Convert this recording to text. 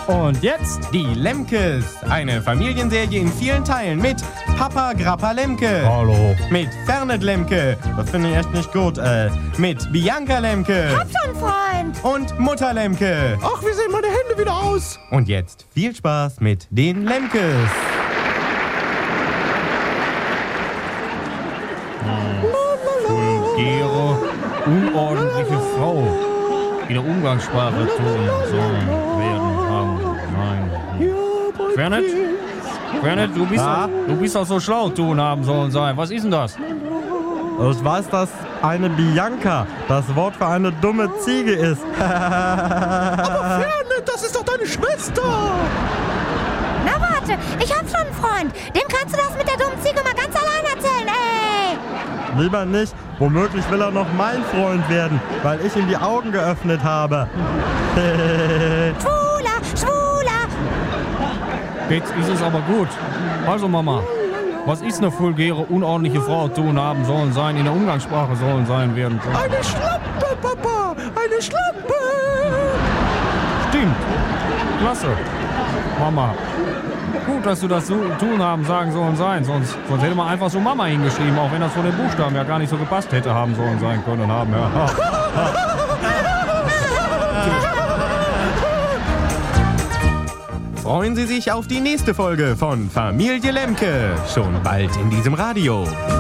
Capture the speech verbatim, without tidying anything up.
Und jetzt die Lemkes. Eine Familienserie in vielen Teilen mit Papa Grappa Lemke. Hallo. Mit Fernet Lemke. Das finde ich echt nicht gut. Äh, mit Bianca Lemke. Hab schon einen Freund. Und Mutter Lemke. Ach, wie sehen meine Hände wieder aus? Und jetzt viel Spaß mit den Lemkes. Vulgäre, unordentliche Frau. In der Umgangssprache tun sollen, werden, haben, nein. Fernet? Fernet, du bist, Ja? doch, du bist doch so schlau, tun, haben, sollen, sein. Was ist denn das? Ich weiß, dass eine Bianca das Wort für eine dumme Ziege ist. Fernet, das ist doch deine Schwester! Na warte, ich hab schon einen Freund. Dem kannst du das mit der dummen Ziege mal ganz allein erzählen, ey. Lieber nicht. Womöglich will er noch mein Freund werden, weil ich ihm die Augen geöffnet habe. Schwuler, schwuler. Jetzt ist es aber gut. Also Mama, was ist eine vulgäre, unordentliche Frau tun, haben, sollen, sein, in der Umgangssprache sollen, sein, werden? Eine Schlampe, Papa! Eine Schlampe! Stimmt. Klasse. Mama. Gut, dass du das so tun, haben, sagen sollen, sein. Sonst, sonst hätte man einfach so Mama hingeschrieben, auch wenn das von den Buchstaben ja gar nicht so gepasst hätte, haben, sollen, sein können, haben, ja. Freuen Sie sich auf die nächste Folge von Familie Lemke. Schon bald in diesem Radio.